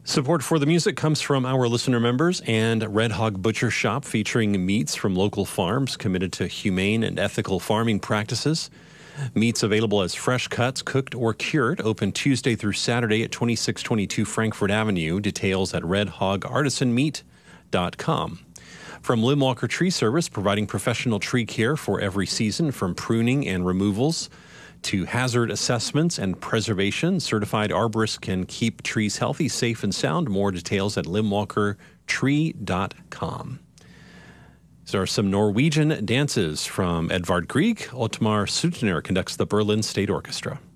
Support for the music comes from our listener members and Red Hog Butcher Shop, featuring meats from local farms committed to humane and ethical farming practices. Meats available as fresh cuts, cooked or cured, open Tuesday through Saturday at 2622 Frankfort Avenue. Details at redhogartisanmeat.com. From Limwalker Tree Service, providing professional tree care for every season, from pruning and removals to hazard assessments and preservation. Certified arborists can keep trees healthy, safe, and sound. More details at limwalkertree.com. There are some Norwegian dances from Edvard Grieg. Otmar Suttner conducts the Berlin State Orchestra.